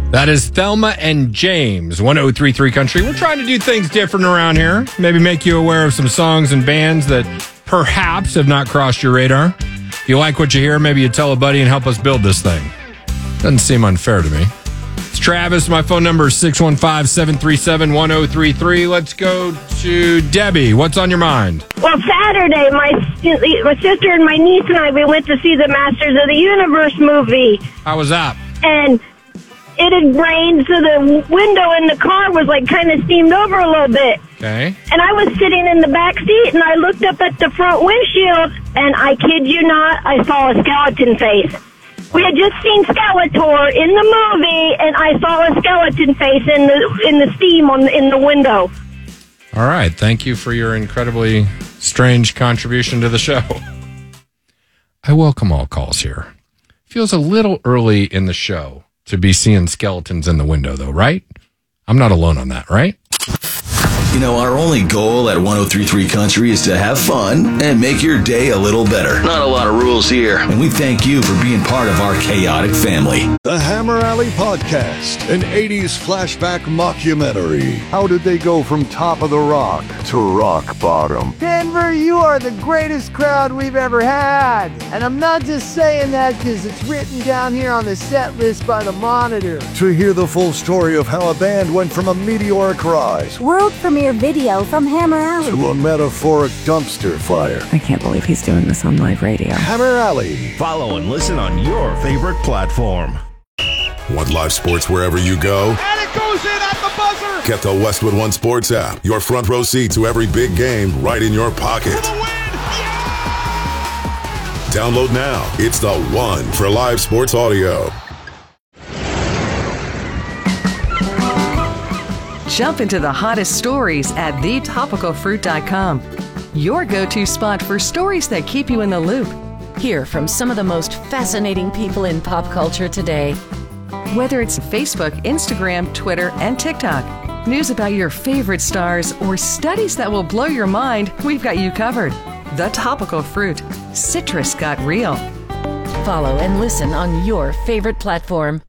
That is Thelma and James, 1033 Country. We're trying to do things different around here. Maybe make you aware of some songs and bands that perhaps have not crossed your radar. If you like what you hear, maybe you tell a buddy and help us build this thing. Doesn't seem unfair to me. It's Travis. My phone number is 615-737-1033. Let's go to Debbie. What's on your mind? Well, Saturday, my sister and my niece and I, we went to see the Masters of the Universe movie. How was that? And it had rained, so the window in the car was like kind of steamed over a little bit. Okay. And I was sitting in the back seat, and I looked up at the front windshield, and I kid you not, I saw a skeleton face. We had just seen Skeletor in the movie, and I saw a skeleton face in the steam in the window. All right. Thank you for your incredibly strange contribution to the show. I welcome all calls here. Feels a little early in the show to be seeing skeletons in the window, though, right? I'm not alone on that, right? You know, our only goal at 1033 Country is to have fun and make your day a little better. Not a lot of rules here. And we thank you for being part of our chaotic family. The Hammer Alley Podcast, an 80s flashback mockumentary. How did they go from top of the rock to rock bottom? Denver, you are the greatest crowd we've ever had. And I'm not just saying that because it's written down here on the set list by the Monitor. To hear the full story of how a band went from a meteoric rise world premiere video from Hammer Alley to a metaphoric dumpster fire. I can't believe he's doing this on live radio. Hammer Alley. Follow and listen on your favorite platform. Want live sports wherever you go? And it goes in at the buzzer! Get the Westwood One Sports app. Your front row seat to every big game right in your pocket. For the win! Yeah! Download now. It's the one for live sports audio. Jump into the hottest stories at thetopicalfruit.com. Your go-to spot for stories that keep you in the loop. Hear from some of the most fascinating people in pop culture today. Whether it's Facebook, Instagram, Twitter, and TikTok, news about your favorite stars, or studies that will blow your mind, we've got you covered. The Topical Fruit. Citrus got real. Follow and listen on your favorite platform.